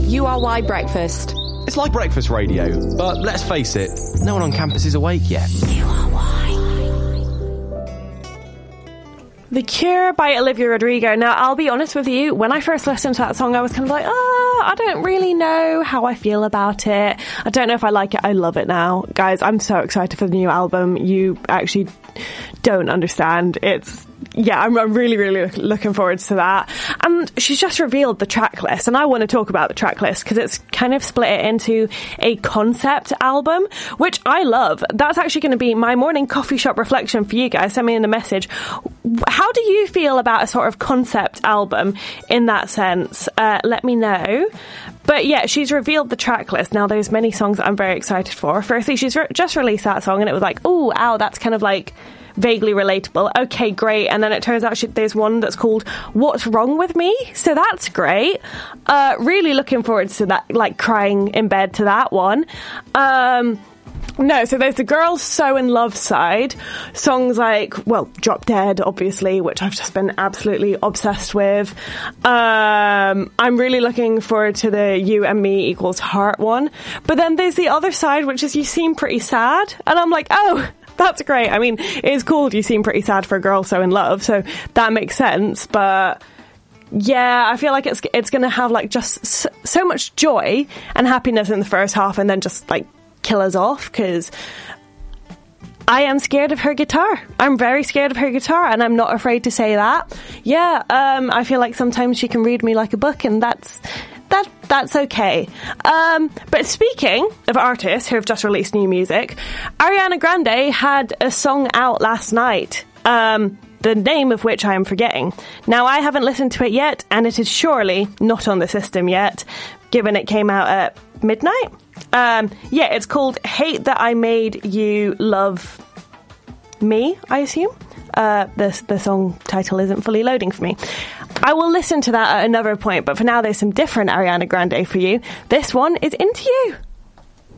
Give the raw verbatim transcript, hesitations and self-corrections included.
U R Y Breakfast. It's like breakfast radio, but let's face it, no one on campus is awake yet. U R Y. The Cure by Olivia Rodrigo. Now, I'll be honest with you, when I first listened to that song, I was kind of like, oh, I don't really know how I feel about it. I don't know if I like it. I love it now. Guys, I'm so excited for the new album. You actually don't understand. It's, yeah, I'm, I'm really, really looking forward to that. And she's just revealed the track list, and I want to talk about the track list because it's kind of split it into a concept album, which I love. That's actually going to be my morning coffee shop reflection for you guys. Send me in a message. How do you feel about a sort of concept album in that sense? Uh, let me know. But yeah, she's revealed the track list. Now, there's many songs that I'm very excited for. Firstly, she's re- just released that song, and it was like, oh, ow, that's kind of like vaguely relatable. Okay, great. And then it turns out she, there's one that's called What's Wrong With Me? So that's great. Uh, really looking forward to that, like crying in bed to that one. Um... No, so there's the Girls So In Love side. Songs like, well, Drop Dead, obviously, which I've just been absolutely obsessed with. Um, I'm really looking forward to the You and Me Equals Heart one. But then there's the other side, which is You Seem Pretty Sad. And I'm like, oh, that's great. I mean, it's called You Seem Pretty Sad for a Girl So In Love, so that makes sense. But yeah, I feel like it's it's going to have like just so, so much joy and happiness in the first half, and then just like kill us off, because I am scared of her guitar. I'm very scared of her guitar, and I'm not afraid to say that. Yeah, um, I feel like sometimes she can read me like a book, and that's that that's okay. Um, but speaking of artists who have just released new music, Ariana Grande had a song out last night, um, the name of which I am forgetting. Now, I haven't listened to it yet, and it is surely not on the system yet, given it came out at midnight. Um, yeah, it's called Hate That I Made You Love Me, I assume. Uh, the, the song title isn't fully loading for me. I will listen to that at another point, but for now there's some different Ariana Grande for you. This one is Into You.